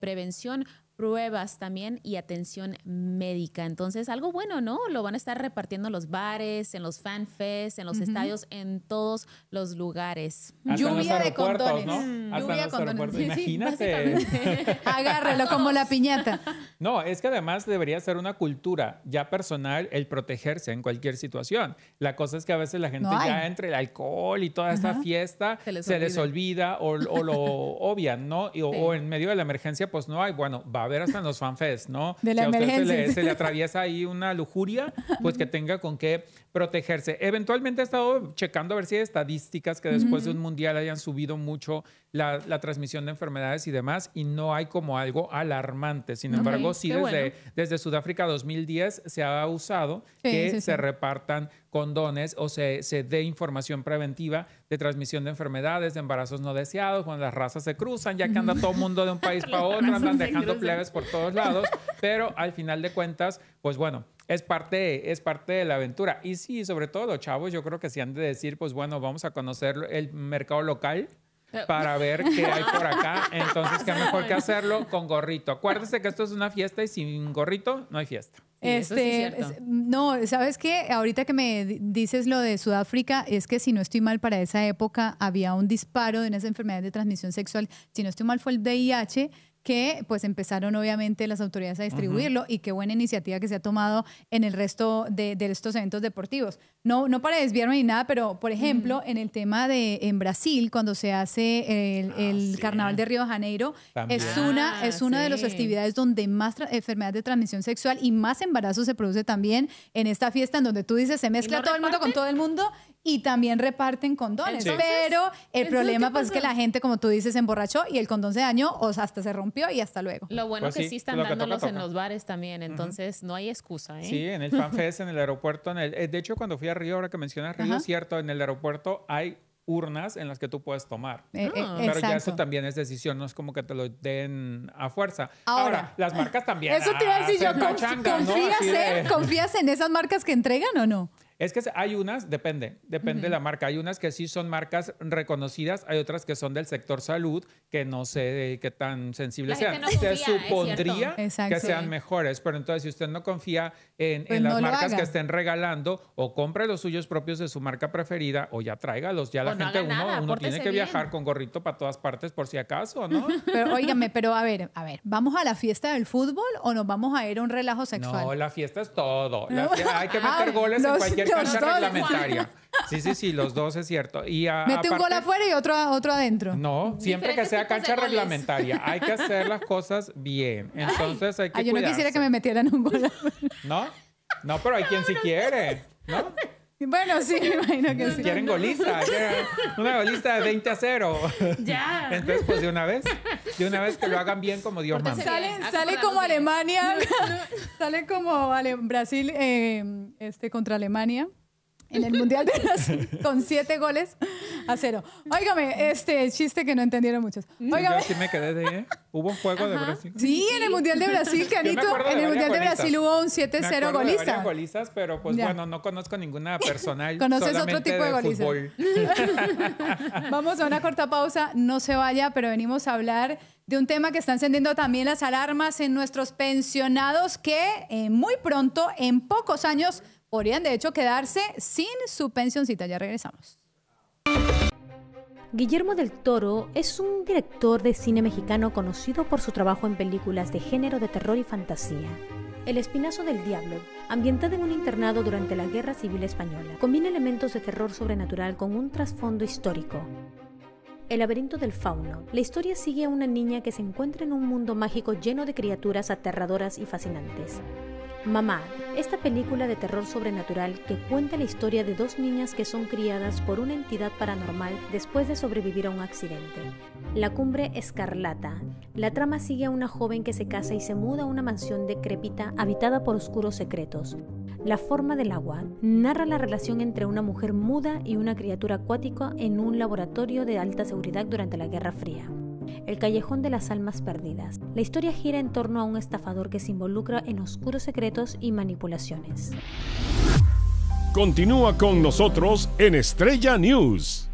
prevención, pruebas también y atención médica. Entonces, algo bueno, ¿no? Lo van a estar repartiendo en los bares, en los fanfests, en los estadios, en todos los lugares. Hasta Lluvia de condones. ¿no? Hasta Lluvia en los condones. aeropuertos. Sí, Imagínate. Agárrelo como la piñata. No, es que además debería ser una cultura ya personal el protegerse en cualquier situación. La cosa es que a veces la gente ya entre el alcohol y toda esta fiesta se les olvida o lo obvian, ¿no? O en medio de la emergencia, pues no hay. Bueno, va a haber hasta en los fanfests, ¿no? De la si a usted emergencia. se le atraviesa ahí una lujuria, pues que tenga con qué protegerse. Eventualmente he estado checando a ver si hay estadísticas que después de un mundial hayan subido mucho la transmisión de enfermedades y demás, y no hay como algo alarmante. Sin embargo, sí desde Sudáfrica 2010 se ha usado que se repartan condones o se dé información preventiva de transmisión de enfermedades, de embarazos no deseados, cuando las razas se cruzan, ya que anda todo el mundo de un país para otro, andan dejando plebes por todos lados, pero al final de cuentas, pues bueno, es parte de la aventura. Y sí, sobre todo los chavos, yo creo que sí han de decir, pues bueno, vamos a conocer el mercado local para ver qué hay por acá. Entonces, qué mejor que hacerlo con gorrito. Acuérdese que esto es una fiesta y sin gorrito no hay fiesta. Sí, eso sí es cierto. No, ¿sabes qué? Ahorita que me dices lo de Sudáfrica, es que si no estoy mal, para esa época había un disparo de unas enfermedades de transmisión sexual. Si no estoy mal, fue el VIH, que pues empezaron obviamente las autoridades a distribuirlo, y qué buena iniciativa que se ha tomado en el resto de estos eventos deportivos. No para desviarme ni nada, pero por ejemplo, en el tema en Brasil, cuando se hace el Carnaval de Río de Janeiro, es una de las festividades donde más enfermedades de transmisión sexual y más embarazo se produce también en esta fiesta, en donde tú dices, se mezcla todo el mundo con todo el mundo y también reparten condones. Pero el problema pues es que la gente, como tú dices, se emborrachó y el condón se dañó o sea, hasta se rompió y hasta luego. Lo bueno Pues que sí están lo que dándolos toca. en los bares también, entonces no hay excusa, ¿eh? Sí, en el FanFest, en el aeropuerto. De hecho, cuando fui a Río, ahora que mencionas Río, es cierto, en el aeropuerto hay urnas en las que tú puedes tomar. Pero ya eso también es decisión, no es como que te lo den a fuerza. Ahora las marcas también. Eso te iba a decir yo, ¿no? ¿confías en esas marcas que entregan o no? Es que hay unas, depende de la marca. Hay unas que sí son marcas reconocidas, hay otras que son del sector salud, que no sé qué tan sensibles sean. Se supondría que sean mejores, pero entonces si usted no confía en las marcas que estén regalando, o compre los suyos propios de su marca preferida, o ya tráigalos. Ya la gente, uno tiene que viajar con gorrito para todas partes por si acaso, ¿no? Pero óigame, a ver, ¿vamos a la fiesta del fútbol o nos vamos a ir a un relajo sexual? No, la fiesta es todo. Hay que meter goles en cualquier cancha reglamentaria. Sí, los dos es cierto. Y mete un gol afuera y otro adentro. No, siempre que sea cancha reglamentaria. Hay que hacer las cosas bien. Entonces hay que yo no quisiera que me metieran un gol afuera. No, pero hay quien sí quiere, ¿no? Bueno, sí, me imagino que sí. Quieren golista, una golista de 20-0. Ya. Entonces, pues de una vez que lo hagan bien como Dios manda. Sale como Alemania, sale como Brasil contra Alemania en el Mundial de Brasil con 7-0. Óigame, chiste que no entendieron muchos. Óigame. Yo sí me quedé de... ¿Hubo un juego de Brasil? Sí, en el Mundial de Brasil, Canito. En el Mundial de Brasil hubo un 7-0 golista. Varias golistas, pero pues bueno, no conozco ninguna personal. ¿Conoces otro tipo de golista? Vamos a una corta pausa, no se vaya, pero venimos a hablar de un tema que está encendiendo también las alarmas en nuestros pensionados que muy pronto, en pocos años, podrían de hecho quedarse sin su pensioncita. Ya regresamos. Guillermo del Toro es un director de cine mexicano conocido por su trabajo en películas de género de terror y fantasía. El Espinazo del Diablo, ambientada en un internado durante la Guerra Civil Española, combina elementos de terror sobrenatural con un trasfondo histórico. El laberinto del fauno. La historia sigue a una niña que se encuentra en un mundo mágico lleno de criaturas aterradoras y fascinantes. Mamá, esta película de terror sobrenatural que cuenta la historia de dos niñas que son criadas por una entidad paranormal después de sobrevivir a un accidente. La Cumbre Escarlata. La trama sigue a una joven que se casa y se muda a una mansión decrépita habitada por oscuros secretos. La forma del agua. Narra la relación entre una mujer muda y una criatura acuática en un laboratorio de alta seguridad durante la Guerra Fría. El Callejón de las Almas Perdidas. La historia gira en torno a un estafador que se involucra en oscuros secretos y manipulaciones. Continúa con nosotros en Estrella News.